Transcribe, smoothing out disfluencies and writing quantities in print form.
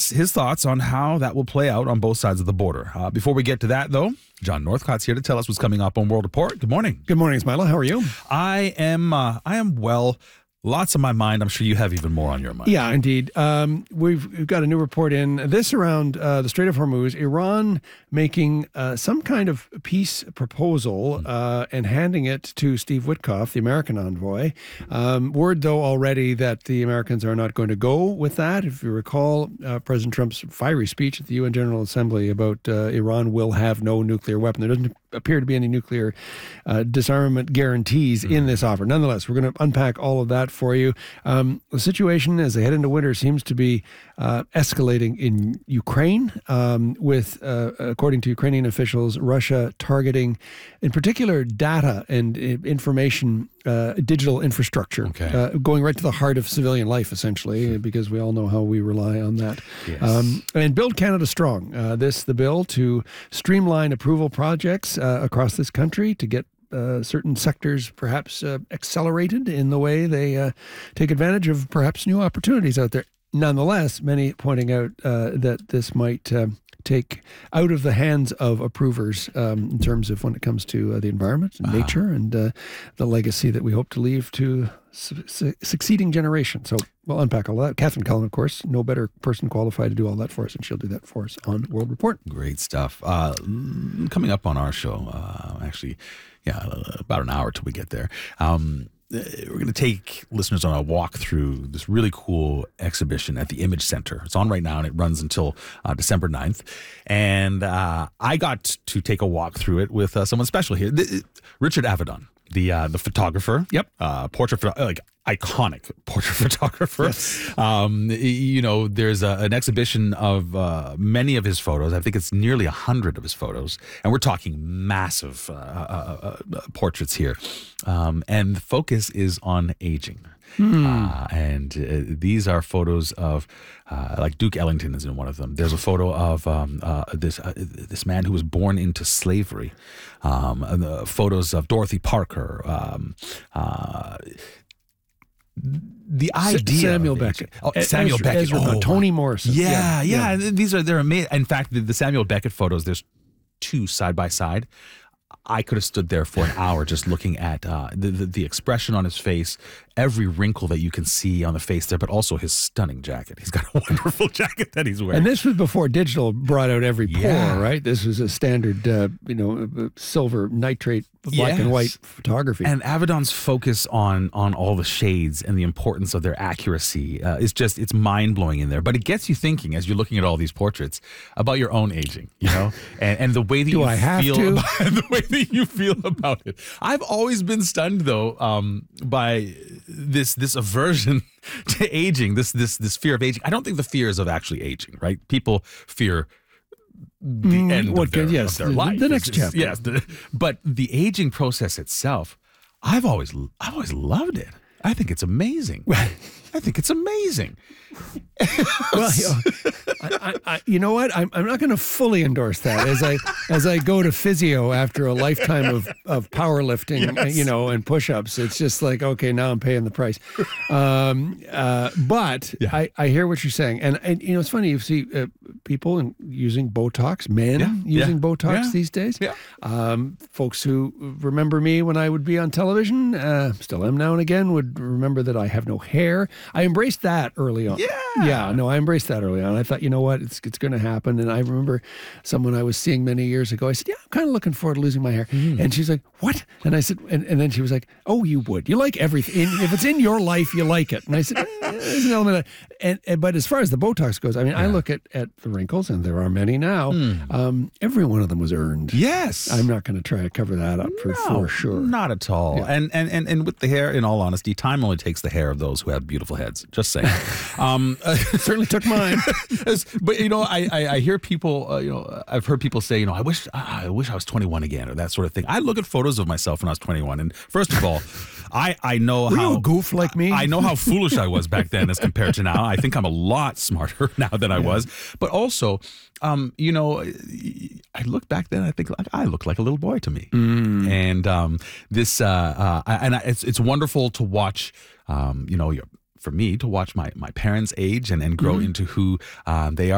his thoughts on how that will play out on both sides of the border. Before we get to that, though, John Northcott's here to tell us what's coming up on World Report. Good morning. Good morning, Ismaila. How are you? I am well. Lots on my mind. I'm sure you have even more on your mind. Yeah, indeed. We've got a new report in. This around the Strait of Hormuz, Iran making some kind of peace proposal and handing it to Steve Witkoff, the American envoy. Word, though, already that the Americans are not going to go with that. If you recall, President Trump's fiery speech at the UN General Assembly about Iran will have no nuclear weapon. There doesn't appear to be any nuclear disarmament guarantees in this offer. Nonetheless, we're going to unpack all of that for you. The situation as they head into winter seems to be escalating in Ukraine with, according to Ukrainian officials, Russia targeting, in particular, data and information, digital infrastructure, going right to the heart of civilian life, essentially, because we all know how we rely on that. Yes. And Build Canada Strong, the bill to streamline approval projects across this country to get certain sectors perhaps accelerated in the way they take advantage of perhaps new opportunities out there. Nonetheless, many pointing out that this might take out of the hands of approvers in terms of when it comes to the environment and nature and the legacy that we hope to leave to succeeding generations. So we'll unpack all that. Catherine Cullen, of course, no better person qualified to do all that for us, and she'll do that for us on World Report. Great stuff. Coming up on our show, about an hour till we get there. We're going to take listeners on a walk through this really cool exhibition at the Image Center. It's on right now, and it runs until December 9th. And I got to take a walk through it with someone special here, Richard Avedon, the photographer. Yep. Iconic portrait photographer. Yes. There's an exhibition of many of his photos. I think it's nearly 100 of his photos. And we're talking massive portraits here. And the focus is on aging. And these are photos of, like Duke Ellington is in one of them. There's a photo of this man who was born into slavery. Photos of Dorothy Parker. The idea Samuel Beckett. Samuel Beckett. Toni Morrison. Yeah. They're amazing. In fact, the Samuel Beckett photos, there's two side by side. I could have stood there for an hour just looking at the expression on his face, every wrinkle that you can see on the face there, but also his stunning jacket. He's got a wonderful jacket that he's wearing. And this was before digital brought out every pore, right? This was a standard, silver nitrate, black and white photography. And Avedon's focus on all the shades and the importance of their accuracy is just, it's mind-blowing in there. But it gets you thinking as you're looking at all these portraits about your own aging, and the way that the way that you feel about it. I've always been stunned, though, by this aversion to aging, this fear of aging. I don't think the fear is of actually aging, right? People fear the end of their life. The next chapter. Yes, but the aging process itself, I've always loved it. I think it's amazing. Well, you know what? I'm not going to fully endorse that as I go to physio after a lifetime of powerlifting, and push-ups. It's just like, okay, now I'm paying the price. But I hear what you're saying, and it's funny. You see people using Botox, men using Botox these days. Yeah. Folks who remember me when I would be on television, still am now and again, would remember that I have no hair. I embraced that early on. I embraced that early on. I thought, you know what, it's going to happen. And I remember someone I was seeing many years ago. I said, I'm kind of looking forward to losing my hair. And she's like, what? And I said, and then she was like, oh, you would. You like everything. If it's in your life, you like it. And I said, there's an element of, but as far as the Botox goes, I mean, I look at the wrinkles, and there are many now. Every one of them was earned. Yes. I'm not going to try to cover that up for sure. Not at all. Yeah. And with the hair, in all honesty, time only takes the hair of those who have beautiful heads. Just saying. Certainly took mine. But I hear people. I've heard people say, I wish I was 21 again, or that sort of thing. I look at photos of myself when I was 21, and first of all, I know Were you a goof like me? I know how foolish I was back then as compared to now. I think I'm a lot smarter now than I was. But also, I look back then, I think I look like a little boy to me. And it's wonderful to watch. For me to watch my parents age and grow into who they are.